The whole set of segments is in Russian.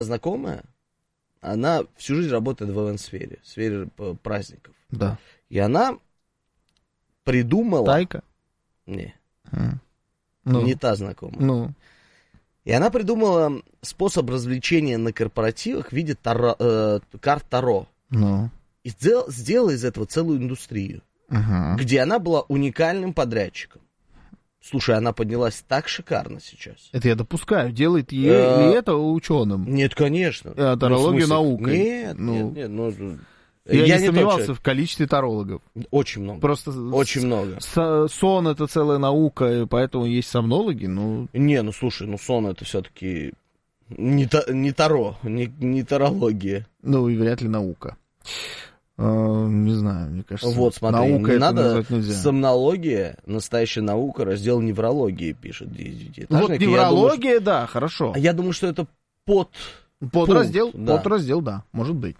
знакомая, она всю жизнь работает в ивент-сфере, в сфере праздников. Да. И она придумала... Тайка? Не, Ну, не та знакомая. ну, И она придумала способ развлечения на корпоративах в виде карт Таро. ну. И сделала из этого целую индустрию, Ага. где она была уникальным подрядчиком. Слушай, она поднялась так шикарно сейчас. Это я допускаю. Делает ли это ученым? Нет, конечно. Тарологию Ну, в смысле? наукой. Нет, Ну, нет, ну, я не тот сомневался человек. в количестве тарологов. Очень много. Просто Очень много. сон — это целая наука, и поэтому есть сомнологи. Ну, Не, ну слушай, ну сон это все-таки не Таро, не тарология. ну и вряд ли наука. Не знаю, мне кажется, Вот, смотри, наука не это надо, назвать нельзя. сомнология, настоящая наука, раздел неврологии, пишет Вот неврология, да, хорошо. Я думаю, что это Подраздел, да. подраздел, да, может быть.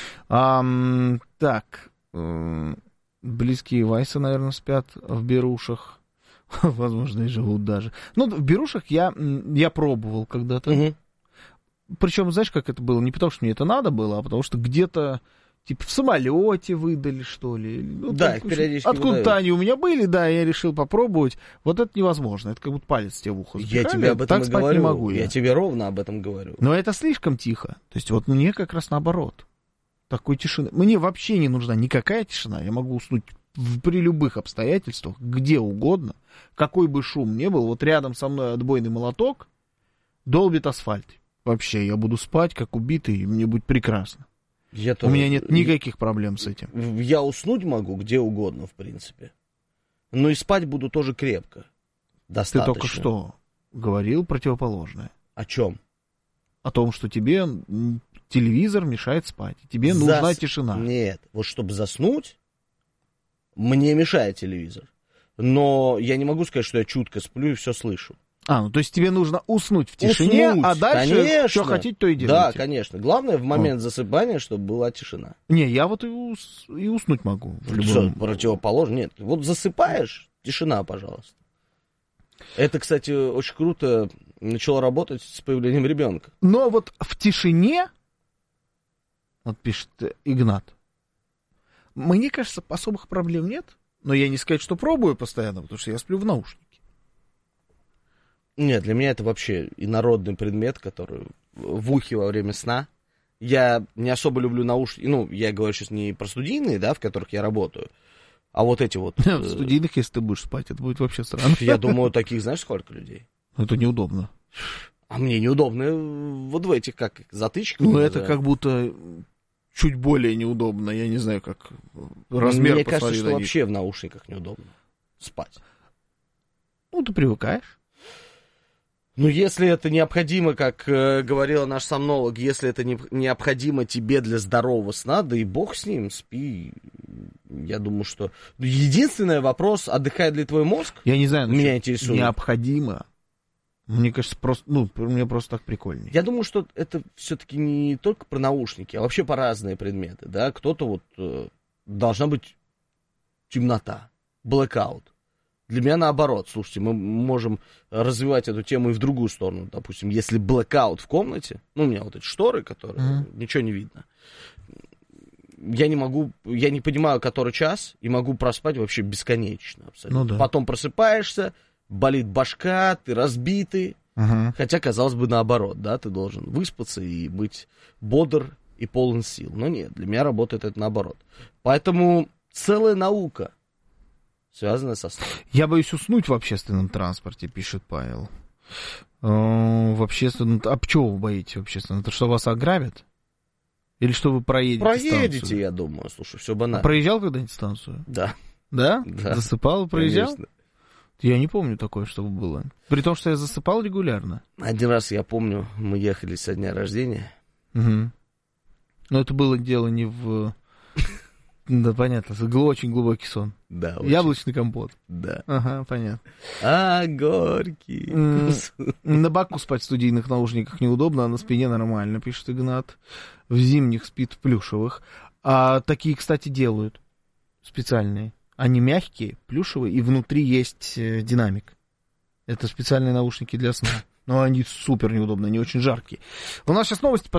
Так, близкие Вайса, наверное, спят в берушах. Возможно, и живут даже. Ну, в берушах я пробовал когда-то. Угу. Причем, знаешь, как это было? Не потому, что мне это надо было, а потому что где-то, типа, в самолете выдали, что ли. Ну, Да, там, их периодически откуда-то выдают. они у меня были, да, я решил попробовать. Вот это невозможно. Это как будто палец тебе в ухо Я запихали. тебе об этом Так и спать говорю. не могу Я тебе ровно об этом говорю. Но это слишком тихо. То есть вот мне как раз наоборот. Такой тишины. Мне вообще не нужна никакая тишина. Я могу уснуть при любых обстоятельствах, где угодно, какой бы шум ни был. Вот рядом со мной отбойный молоток долбит асфальт. Вообще, я буду спать, как убитый, и мне будет прекрасно. У меня нет никаких проблем с этим. Я уснуть могу где угодно, в принципе. Но и спать буду тоже крепко. Достаточно. Ты только что говорил противоположное. О чем? О том, что тебе телевизор мешает спать. Тебе нужна тишина. Нет, вот чтобы заснуть, мне мешает телевизор. Но я не могу сказать, что я чутко сплю и все слышу. Ну то есть тебе нужно уснуть в тишине, а дальше конечно. что хотите, то и делайте. Да, конечно. Главное в момент засыпания, чтобы была тишина. Не, я вот и уснуть могу. Что, противоположно? Нет, вот засыпаешь, тишина, пожалуйста. Это, кстати, очень круто начало работать с появлением ребенка. Но вот в тишине, вот пишет Игнат, мне кажется, особых проблем нет. Но я не сказать, что пробую постоянно, потому что я сплю в наушнике. Нет, для меня это вообще инородный предмет, который в ухе во время сна. Я не особо люблю наушники. Ну, я говорю сейчас не про студийные, да, в которых я работаю, а вот эти вот... В студийных, если ты будешь спать, это будет вообще странно. Я думаю, таких, знаешь, сколько людей? Это неудобно. А мне неудобно вот в этих, как затычках. Ну, это как будто чуть более неудобно. Я не знаю, как размер. Мне кажется, что вообще в наушниках неудобно спать. Ну, ты привыкаешь. Ну, если это необходимо, как говорила наш сомнолог, если это необходимо тебе для здорового сна, да и бог с ним, спи. Я думаю, что... Единственный вопрос, отдыхает ли твой мозг? Я не знаю, меня интересует. Необходимо. Мне кажется, просто, мне просто так прикольнее. Я думаю, что это все-таки не только про наушники, а вообще про разные предметы, да. Кто-то вот... должна быть темнота, blackout. Для меня наоборот, слушайте, мы можем развивать эту тему и в другую сторону. Допустим, если blackout в комнате, ну, у меня вот эти шторы, которые ничего не видно, я не понимаю, который час, и могу проспать вообще бесконечно абсолютно. Ну, да. Потом просыпаешься, болит башка, ты разбитый, хотя, казалось бы, наоборот, да, ты должен выспаться и быть бодр и полон сил. Но нет, для меня работает это наоборот. Поэтому целая наука связанная со сном. Я боюсь уснуть в общественном транспорте, пишет Павел. В общественном... А чего вы боитесь в общественном? Это что, вас ограбят? Или что вы проедете станцию? Я думаю. Слушай, все банально. А проезжал когда-нибудь станцию? Да. Да? Да. Засыпал, проезжал? Конечно. Я не помню такое, чтобы было. При том, что я засыпал регулярно. Один раз, я помню, мы ехали со дня рождения. Угу. Но это было дело не в... Да, понятно. Очень глубокий сон. Да, очень. Яблочный компот. Да. Ага, понятно. Горький. На боку спать в студийных наушниках неудобно, а на спине нормально, пишет Игнат. В зимних спит в плюшевых. А такие, кстати, делают специальные. Они мягкие, плюшевые, и внутри есть динамик. Это специальные наушники для сна. Но они супер неудобные, они очень жаркие. У нас сейчас новости.